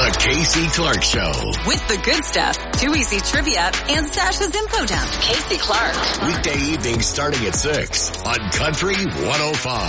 The Casey Clark Show. With the good stuff, Too Easy Trivia, and Sasha's Info Dump. Casey Clark. Weekday evenings starting at 6 on Country 105.